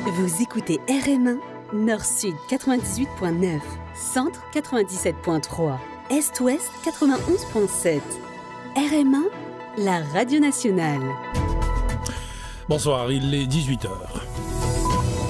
Vous écoutez RM1, Nord-Sud 98.9, Centre 97.3, Est-Ouest 91.7. RM1, la radio nationale. Bonsoir, il est 18h.